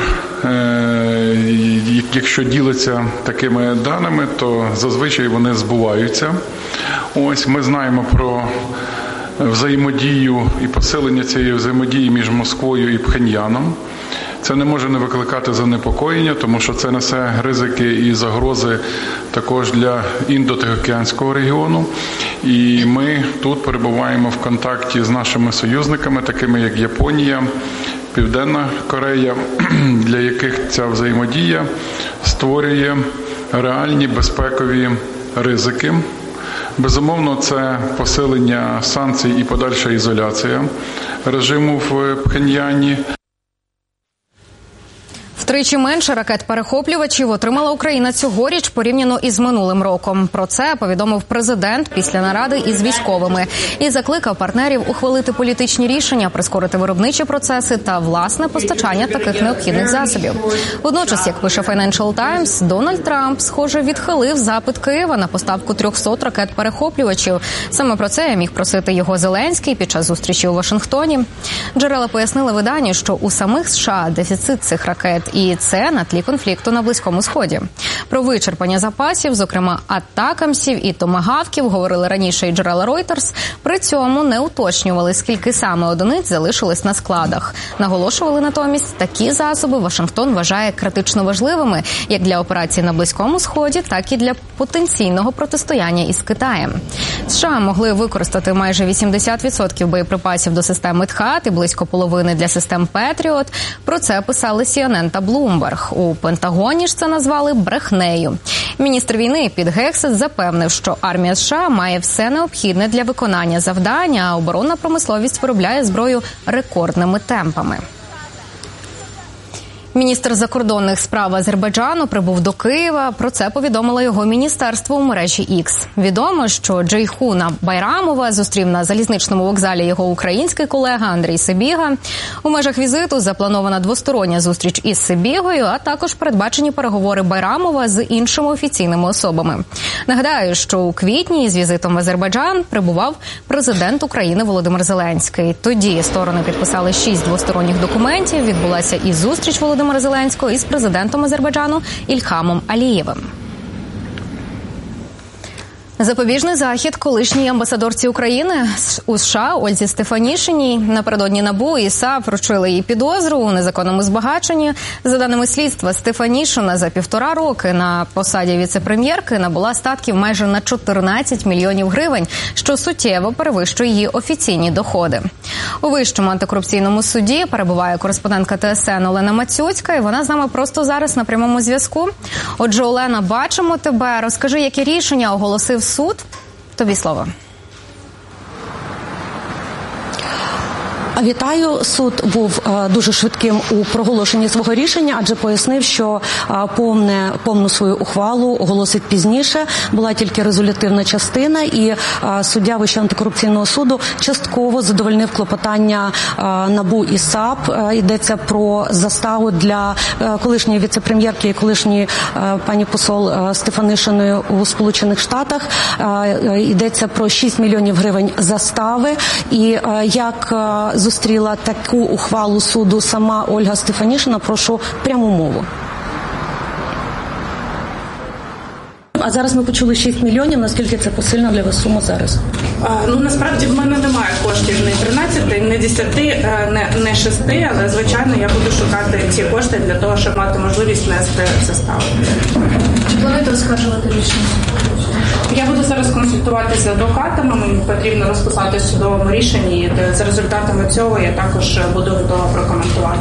якщо ділиться такими даними, то зазвичай вони збуваються. Ось ми знаємо про взаємодію і посилення цієї взаємодії між Москвою і Пхеньяном. Це не може не викликати занепокоєння, тому що це несе ризики і загрози також для Індотихоокеанського регіону. І ми тут перебуваємо в контакті з нашими союзниками, такими як Японія, Південна Корея, для яких ця взаємодія створює реальні безпекові ризики. Безумовно, це посилення санкцій і подальша ізоляція режиму в Пхеньяні. Втричі менше ракет-перехоплювачів отримала Україна цьогоріч порівняно із минулим роком. Про це повідомив президент після наради із військовими і закликав партнерів ухвалити політичні рішення, прискорити виробничі процеси та власне постачання таких необхідних засобів. Водночас, як пише Financial Times, Дональд Трамп, схоже, відхилив запит Києва на поставку трьохсот ракет-перехоплювачів. Саме про це міг просити його Зеленський під час зустрічі у Вашингтоні. Джерела пояснили виданню, що у самих США дефіцит цих ракет, і це на тлі конфлікту на Близькому Сході. Про вичерпання запасів, зокрема атакамсів і томагавків, говорили раніше і джерела Reuters. При цьому не уточнювали, скільки саме одиниць залишились на складах. Наголошували натомість, такі засоби Вашингтон вважає критично важливими як для операцій на Близькому Сході, так і для потенційного протистояння із Китаєм. США могли використати майже вісімдесят відсотків боєприпасів до системи Тхат і близько половини для систем Петріот. Про це писали Сі Ен Ен та Bloomberg. У Пентагоні ж це назвали брехнею. Міністр війни Піт Гексет запевнив, що армія США має все необхідне для виконання завдання, а оборонна промисловість виробляє зброю рекордними темпами. Міністр закордонних справ Азербайджану прибув до Києва. Про це повідомило його міністерство у мережі Ікс. Відомо, що Джейхуна Байрамова зустрів на залізничному вокзалі його український колега Андрій Сибіга. У межах візиту запланована двостороння зустріч із Сибігою, а також передбачені переговори Байрамова з іншими офіційними особами. Нагадаю, що у квітні з візитом в Азербайджан прибував президент України Володимир Зеленський. Тоді сторони підписали шість двосторонніх документів. Відбулася і зустріч Володимира Зеленського із президентом Азербайджану Ільхамом Алієвим. Запобіжний захід колишній амбасадорці України у США Ользі Стефанішиній. Напередодні НАБУ і САП вручили їй підозру у незаконному збагаченні. За даними слідства, Стефанішина за півтора роки на посаді віце-прем'єрки набула статків майже на чотирнадцять мільйонів гривень, що суттєво перевищує її офіційні доходи. У Вищому антикорупційному суді перебуває кореспондентка Те Ес Ен Олена Мацюцька, і вона з нами просто зараз на прямому зв'язку. Отже, Олена, бачимо тебе. Розкажи, які рішення оголосив суд? Тобі слово. Вітаю. Суд був дуже швидким у проголошенні свого рішення, адже пояснив, що повне, повну свою ухвалу оголосить пізніше. Була тільки резолютивна частина, і суддя Вищого антикорупційного суду частково задовольнив клопотання НАБУ і САП. Йдеться про заставу для колишньої віце-прем'єрки і колишньої пані посол Стефанишиної у Сполучених Штатах. Йдеться про шість мільйонів гривень застави. І як зустріла таку ухвалу суду сама Ольга Стефанішина, прошу пряму мову. А зараз ми почули шість мільйонів. Наскільки це посильна для вас сума зараз? А, ну, насправді, в мене немає коштів не тринадцяти, не десяти, не, не шести, але, звичайно, я буду шукати ці кошти для того, щоб мати можливість нести заставу. Чи плануєте оскаржувати рішення? Я буду зараз консультуватися з адвокатами, мені потрібно розписати в судовому рішенні, і за результатами цього я також буду готова прокоментувати.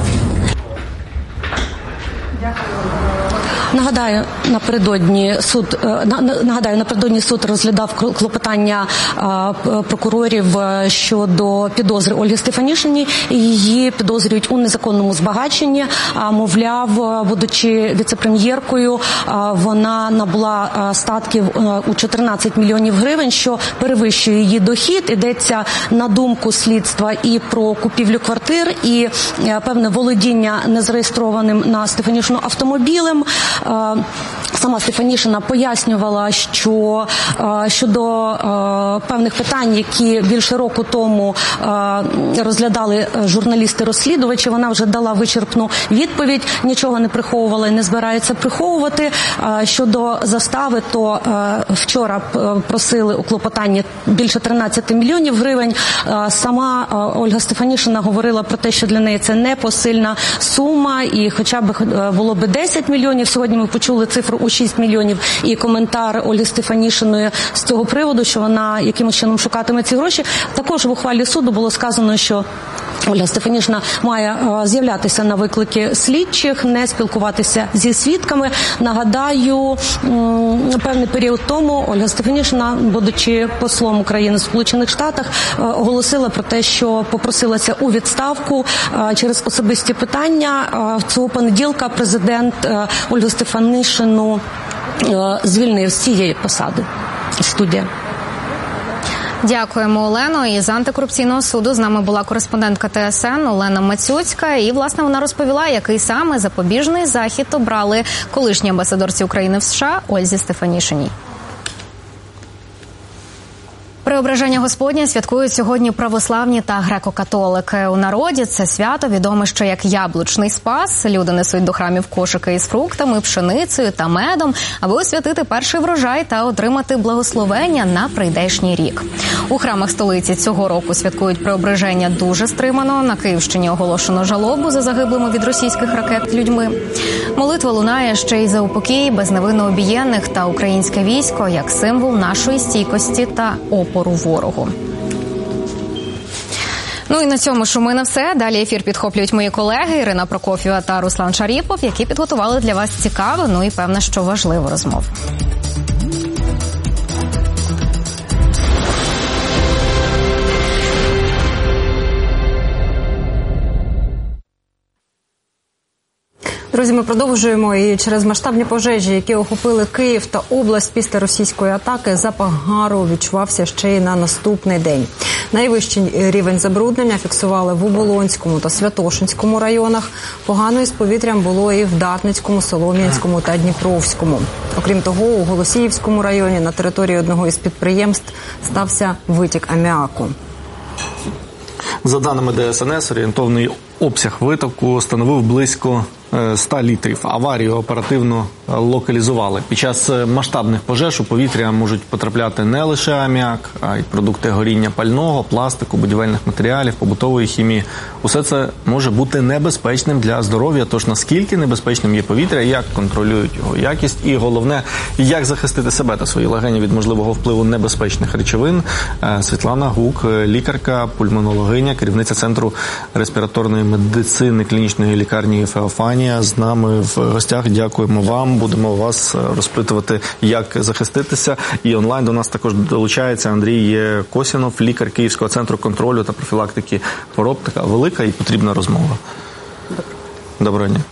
Дякую. Нагадаю, напередодні суд нагадаю, напередодні суд розглядав клопотання прокурорів щодо підозри Ольги Стефанішині. Її підозрюють у незаконному збагаченні. Мовляв, будучи віце-прем'єркою, вона набула статків у чотирнадцять мільйонів гривень, що перевищує її дохід. Йдеться, на думку слідства, і про купівлю квартир, і певне володіння незареєстрованим на Стефанішину автомобілем. Сама Стефанішина пояснювала, що щодо певних питань, які більше року тому розглядали журналісти-розслідувачі, вона вже дала вичерпну відповідь, нічого не приховувала і не збирається приховувати. Щодо застави, то вчора просили у клопотанні більше тринадцять мільйонів гривень. Сама Ольга Стефанішина говорила про те, що для неї це непосильна сума, і хоча б було б десять мільйонів. Сьогодні ми почули цифру у шість мільйонів і коментар Ольги Стефанішиної з цього приводу, що вона якимось чином шукатиме ці гроші. Також в ухвалі суду було сказано, що Ольга Стефанішина має з'являтися на виклики слідчих, не спілкуватися зі свідками. Нагадаю, певний період тому Ольга Стефанішина, будучи послом України в Сполучених Штатах, оголосила про те, що попросилася у відставку через особисті питання. Цього понеділка президент Ольгу Стефанішину звільнив з цієї посади. Студія. Дякуємо, Олено. І з антикорупційного суду з нами була кореспондентка Т С Н Олена Мацюцька. І, власне, вона розповіла, який саме запобіжний захід обрали колишній амбасадорці України в США Ользі Стефанішиній. Преображення Господнє святкують сьогодні православні та греко-католики. У народі це свято відоме ще як Яблучний Спас. Люди несуть до храмів кошики із фруктами, пшеницею та медом, аби освятити перший врожай та отримати благословення на прийдешній рік. У храмах столиці цього року святкують Преображення дуже стримано. На Київщині оголошено жалобу за загиблими від російських ракет людьми. Молитва лунає ще й за упокій безневинно обієнних та українське військо як символ нашої стійкості та опору ворогу. Ну і на цьому ж у мене все. Далі ефір підхоплюють мої колеги Ірина Прокоф'єва та Руслан Шаріпов, які підготували для вас цікаву, ну і певне, що важливу розмову. Друзі, ми продовжуємо, і через масштабні пожежі, які охопили Київ та область після російської атаки, запах гару відчувався ще й на наступний день. Найвищий рівень забруднення фіксували в Оболонському та Святошинському районах. Погано із повітрям було і в Дарницькому, Солом'янському та Дніпровському. Окрім того, у Голосіївському районі на території одного із підприємств стався витік аміаку. За даними Д S N S, орієнтовний обсяг витоку становив близько ста літрів. Аварію оперативно локалізували. Під час масштабних пожеж у повітря можуть потрапляти не лише аміак, а й продукти горіння пального, пластику, будівельних матеріалів, побутової хімії. Усе це може бути небезпечним для здоров'я. Тож наскільки небезпечним є повітря, як контролюють його якість і, головне, як захистити себе та свої легені від можливого впливу небезпечних речовин. Світлана Гук, лікарка, пульмонологиня, керівниця Центру респіраторної медицини клінічної лікарні Феофанії, Євгенія з нами в гостях. Дякуємо вам. Будемо вас розпитувати, як захиститися. І онлайн до нас також долучається Андрій Косінов, лікар Київського центру контролю та профілактики хвороб. Така велика і потрібна розмова. Доброго дня.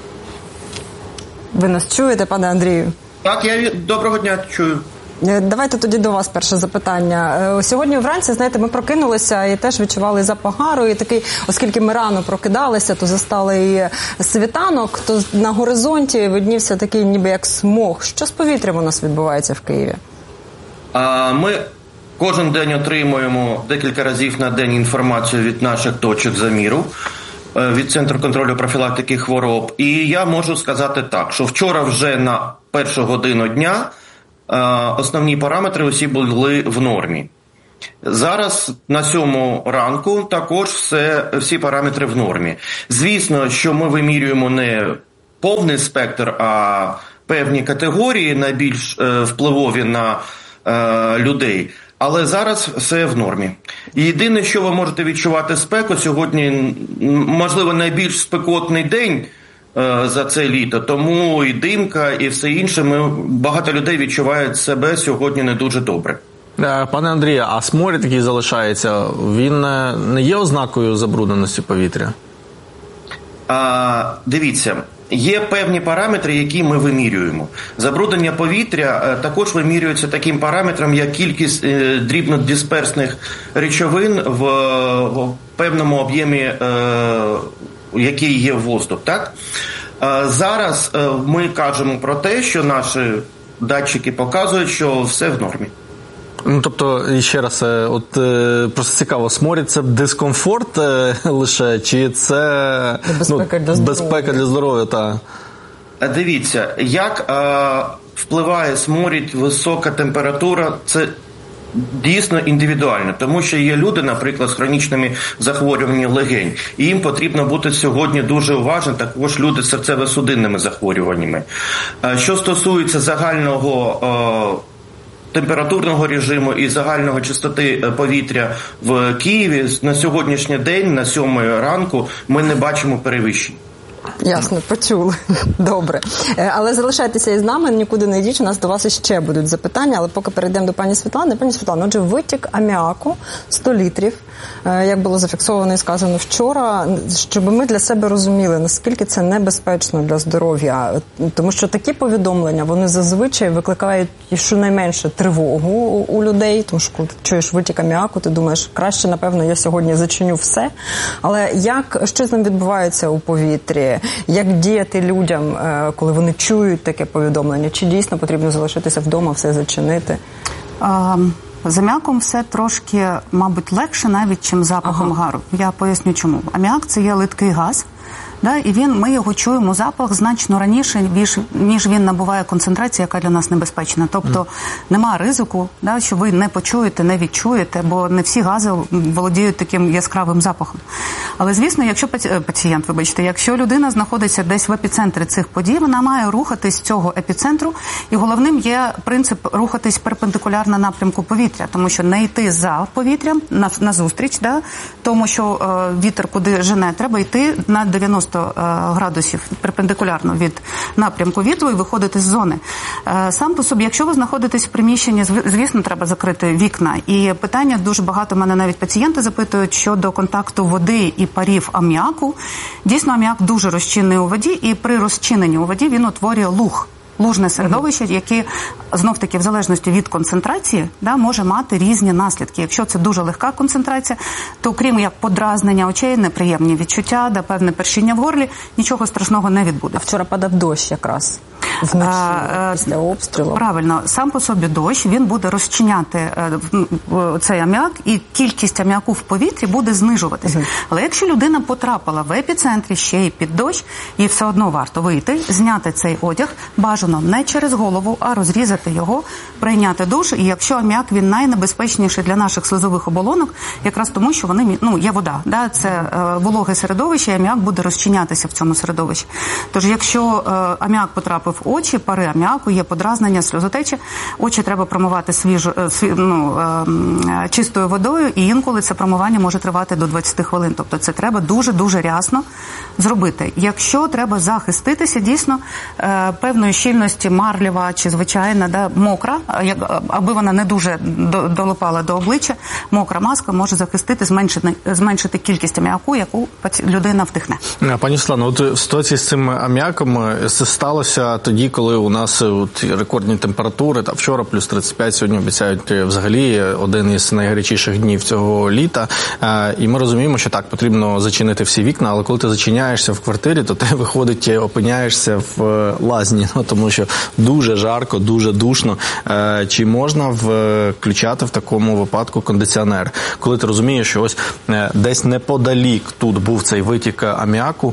Ви нас чуєте, пане Андрію? Так, я доброго дня чую. Давайте тоді до вас перше запитання. Сьогодні вранці, знаєте, ми прокинулися і теж відчували запах гару, і такий, оскільки ми рано прокидалися, то застали і світанок, то на горизонті виднівся такий ніби як смог. Що з повітрям у нас відбувається в Києві? А, ми кожен день отримуємо декілька разів на день інформацію від наших точок заміру, від Центру контролю профілактики хвороб. І я можу сказати так, що вчора вже на першу годину дня основні параметри усі були в нормі. Зараз на сьому ранку також все, всі параметри в нормі. Звісно, що ми вимірюємо не повний спектр, а певні категорії, найбільш впливові на е, людей. Але зараз все в нормі. Єдине, що ви можете відчувати спеку, сьогодні, можливо, найбільш спекотний день за це літо, тому і димка, і все інше, ми, багато людей відчувають себе сьогодні не дуже добре. Пане Андрію, а сморід, який залишається, він не є ознакою забрудненості повітря? А, дивіться, є певні параметри, які ми вимірюємо. Забруднення повітря також вимірюється таким параметром, як кількість е, дрібнодисперсних речовин в, в певному об'ємі, е, який є в воздух, так? Зараз ми кажемо про те, що наші датчики показують, що все в нормі. Ну, тобто, ще раз, от просто цікаво, сморід – це дискомфорт лише, чи це безпека, ну, для, здоров'я. безпека для здоров'я? Та? Дивіться, як е, впливає сморід, висока температура, це дійсно індивідуально, тому що є люди, наприклад, з хронічними захворюваннями легень, і їм потрібно бути сьогодні дуже уважним, також люди з серцево-судинними захворюваннями. Що стосується загального е, температурного режиму і загальної чистоти повітря в Києві, на сьогоднішній день, на сьомій ранку, ми не бачимо перевищень. Ясно, почули. Добре. Але залишайтеся із нами, нікуди не йдіть, у нас до вас іще будуть запитання, але поки перейдемо до пані Світлани. Пані Світлано, отже, витік аміаку сто літрів, як було зафіксовано і сказано вчора, щоб ми для себе розуміли, наскільки це небезпечно для здоров'я. Тому що такі повідомлення, вони зазвичай викликають щонайменше тривогу у людей, тому що коли чуєш витік аміаку, ти думаєш, краще, напевно, я сьогодні зачиню все. Але як, що з ним відбувається у повітрі? Як діяти людям, коли вони чують таке повідомлення? Чи дійсно потрібно залишитися вдома, все зачинити? А, з аміаком все трошки, мабуть, легше навіть, чим запахом ага. гару. Я поясню чому. Аміак – це є липкий газ. Да, і він, ми його чуємо, запах, значно раніше, ніж, ніж він набуває концентрацію, яка для нас небезпечна. Тобто mm. нема ризику, да, що ви не почуєте, не відчуєте, бо не всі гази володіють таким яскравим запахом. Але, звісно, якщо пацієнт, вибачте, якщо людина знаходиться десь в епіцентрі цих подій, вона має рухатись з цього епіцентру, і головним є принцип рухатись перпендикулярно напрямку повітря, тому що не йти за повітрям, на, на зустріч, да, тому що е, вітер куди жене, треба йти на дев'яносто градусів перпендикулярно від напрямку вітру і виходити з зони. Сам по собі, якщо ви знаходитесь в приміщенні, звісно, треба закрити вікна. І питання дуже багато, мене навіть пацієнти запитують щодо контакту води і парів аміаку. Дійсно, аміак дуже розчинний у воді, і при розчиненні у воді він утворює луг. Лужне середовище, яке, знов-таки, в залежності від концентрації, да, може мати різні наслідки. Якщо це дуже легка концентрація, то крім як подразнення очей, неприємні відчуття, да, певне першіння в горлі, нічого страшного не відбудеться. А вчора падав дощ якраз. Вночі, а, після обстрілу. Правильно. Сам по собі дощ, він буде розчиняти цей аміак, і кількість аміаку в повітрі буде знижуватися. Угу. Але якщо людина потрапила в епіцентрі ще й під дощ, їй все одно варто вийти, зняти цей одяг, бажано не через голову, а розрізати його, прийняти душ. І якщо аміак, він найнебезпечніший для наших слизових оболонок, якраз тому, що вони, ну, є вода, да, це е, вологе середовище, і аміак буде розчинятися в цьому середовищі. Тож, якщо е, аміак потрапив очі, пари аміаку, є подразнення, сльозотечі. Очі треба промивати свіжо, сві, ну, е, чистою водою, і інколи це промивання може тривати до двадцять хвилин. Тобто це треба дуже-дуже рясно зробити. Якщо треба захиститися, дійсно, е, певної щільності марлєва чи звичайна, да, мокра, як, аби вона не дуже до, долипала до обличчя, мокра маска може захистити, зменшити, зменшити кількість аміаку, яку людина вдихне. Пані Світлано, от в ситуації з цим аміаком це сталося тоді, коли у нас от рекордні температури, та вчора плюс тридцять п'ять, сьогодні обіцяють взагалі один із найгарячіших днів цього літа. І ми розуміємо, що так, потрібно зачинити всі вікна, але коли ти зачиняєшся в квартирі, то ти, виходить, опиняєшся в лазні, ну, тому що дуже жарко, дуже душно. Чи можна включати в такому випадку кондиціонер? Коли ти розумієш, що ось десь неподалік тут був цей витік аміаку,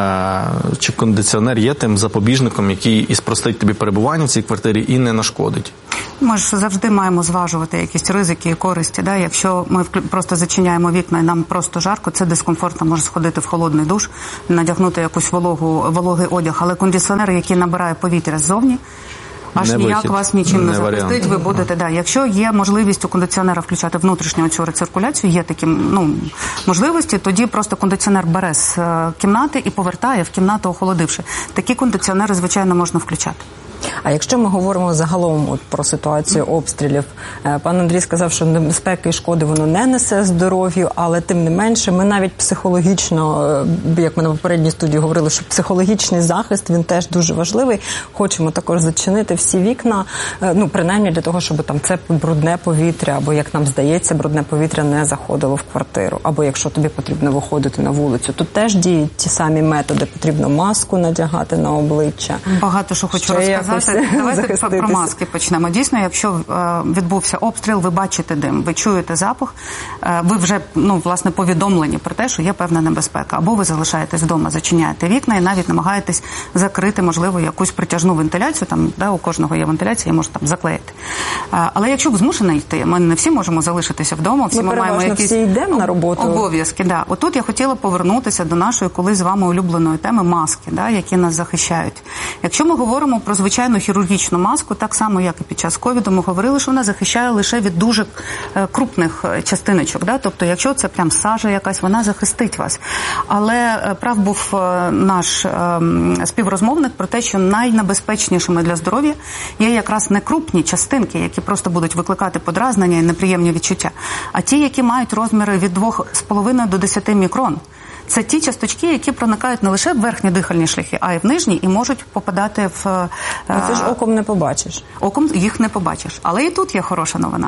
чи кондиціонер є тим запобіжником, який і спростить тобі перебування в цій квартирі і не нашкодить? Ми ж завжди маємо зважувати якісь ризики і користі. Да? Якщо ми просто зачиняємо вікна і нам просто жарко, це дискомфортно, може сходити в холодний душ, надягнути якусь вологу, вологий одяг. Але кондиціонер, який набирає повітря ззовні, аж не ніяк вихід. Вас нічим не, не захистить, ви будете, да. Якщо є можливість у кондиціонера включати внутрішню цю рециркуляцію, є такі, ну, можливості, тоді просто кондиціонер бере з кімнати і повертає в кімнату, охолодивши. Такі кондиціонери, звичайно, можна включати. А якщо ми говоримо загалом от про ситуацію обстрілів, пан Андрій сказав, що небезпеки і шкоди воно не несе здоров'ю, але тим не менше ми навіть психологічно, як ми на попередній студії говорили, що психологічний захист, він теж дуже важливий. Хочемо також зачинити всі вікна, ну, принаймні для того, щоб там це брудне повітря, або, як нам здається, брудне повітря не заходило в квартиру, або якщо тобі потрібно виходити на вулицю. Тут теж діють ті самі методи, потрібно маску надягати на обличчя. Багато що хочу розказати. Давайте про маски почнемо. Дійсно, якщо відбувся обстріл, ви бачите дим, ви чуєте запах, ви вже, ну, власне, повідомлені про те, що є певна небезпека. Або ви залишаєтесь вдома, зачиняєте вікна і навіть намагаєтесь закрити, можливо, якусь притяжну вентиляцію, там, да, у кожного є вентиляція, може там заклеїти. Але якщо ви змушені йти, ми не всі можемо залишитися вдома, всі ми, ми маємо якісь всі йдемо на роботу. Обов'язки. Да. Отут я хотіла повернутися до нашої колись з вами улюбленої теми маски, да, які нас захищають. Якщо ми говоримо про звичайну хірургічну маску, так само, як і під час ковіду, ми говорили, що вона захищає лише від дуже крупних частиночок. Да? Тобто, якщо це прям сажа якась, вона захистить вас. Але прав був наш співрозмовник про те, що найнебезпечнішими для здоров'я є якраз не крупні частинки, які просто будуть викликати подразнення і неприємні відчуття, а ті, які мають розміри від двох з половиною до десяти мікрон. Це ті часточки, які проникають не лише в верхні дихальні шляхи, а й в нижні, і можуть попадати в... А це ж оком не побачиш. Оком їх не побачиш. Але і тут є хороша новина.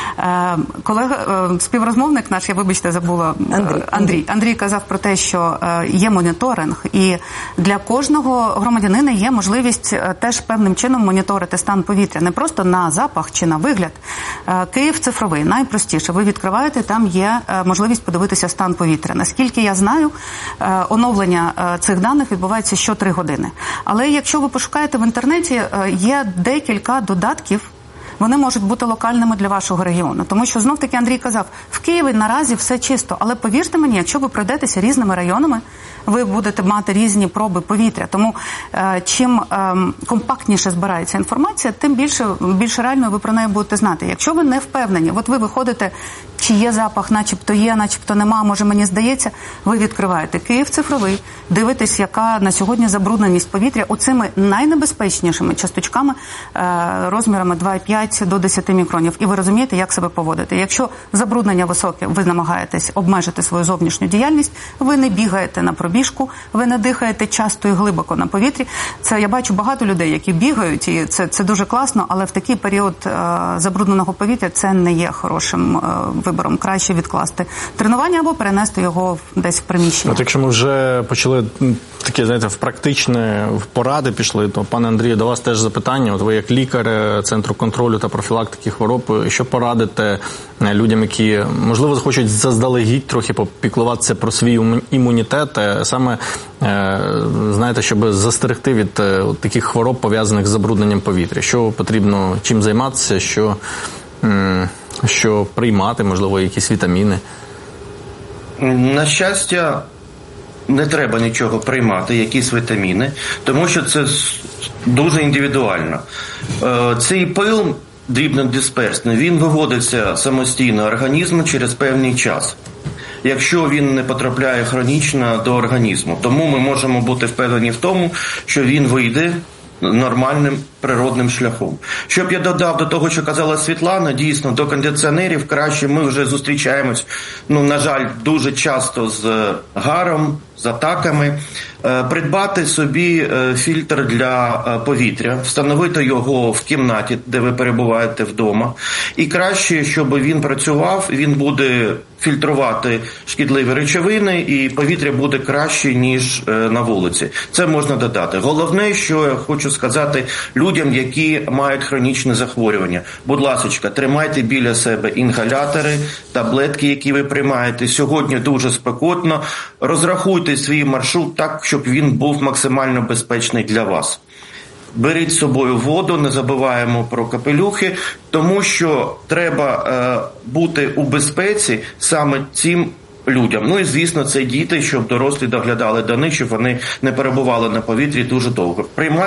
Колега, співрозмовник наш, я, вибачте, забула, Андрій. Андрій. Андрій казав про те, що є моніторинг, і для кожного громадянина є можливість теж певним чином моніторити стан повітря. Не просто на запах чи на вигляд. Київ цифровий, найпростіше. Ви відкриваєте, там є можливість подивитися стан повітря. Наскільки я знаю, оновлення цих даних відбувається що три години. Але якщо ви пошукаєте в інтернеті, є декілька додатків, вони можуть бути локальними для вашого регіону. Тому що, знов-таки, Андрій казав, в Києві наразі все чисто. Але повірте мені, якщо ви пройдетеся різними районами, ви будете мати різні проби повітря. Тому е, чим е, компактніше збирається інформація, тим більше, більше реально ви про неї будете знати. Якщо ви не впевнені, от ви виходите, чи є запах, начебто є, начебто нема, може мені здається, ви відкриваєте Київ цифровий, дивитесь, яка на сьогодні забрудненість повітря оцими найнебезпечнішими часточками е, розмірами два цілих п'ять до десяти мікронів. І ви розумієте, як себе поводити. Якщо забруднення високе, ви намагаєтесь обмежити свою зовнішню діяльність, ви не бігаєте на пробіжку, ви не дихаєте часто і глибоко на повітрі. Це я бачу багато людей, які бігають, і це, це дуже класно, але в такий період е, забрудненого повітря це не є хорошим е, вибором. Краще відкласти тренування або перенести його десь в приміщення. От якщо ми вже почали такі, знаєте, в практичне в поради пішли, то, пане Андрію, до вас теж запитання. От ви як лікар Центру контролю та профілактики хвороб, що порадите людям, які, можливо, захочуть заздалегідь трохи попіклуватися про свій імунітет, саме, знаєте, щоб застерегти від от таких хвороб, пов'язаних з забрудненням повітря? Що потрібно чим займатися, що, що приймати, можливо, якісь вітаміни? На щастя, не треба нічого приймати, якісь вітаміни, тому що це дуже індивідуально. Цей пил дрібнодисперсний, він виводиться самостійно організму через певний час, якщо він не потрапляє хронічно до організму. Тому ми можемо бути впевнені в тому, що він вийде нормальним природним шляхом. Щоб я додав до того, що казала Світлана, дійсно, до кондиціонерів краще, ми вже зустрічаємось, ну, на жаль, дуже часто з гаром, з атаками. Придбати собі фільтр для повітря, встановити його в кімнаті, де ви перебуваєте вдома. І краще, щоб він працював, він буде фільтрувати шкідливі речовини, і повітря буде краще, ніж на вулиці. Це можна додати. Головне, що я хочу сказати людям, які мають хронічне захворювання. Будь ласочка, тримайте біля себе інгалятори, таблетки, які ви приймаєте. Сьогодні дуже спекотно. Розрахуйте свій маршрут так, щоб він був максимально безпечний для вас. Беріть з собою воду, не забуваємо про капелюхи, тому що треба е, бути у безпеці саме цим людям. Ну і, звісно, це діти, щоб дорослі доглядали до них, щоб вони не перебували на повітрі дуже довго. Приймати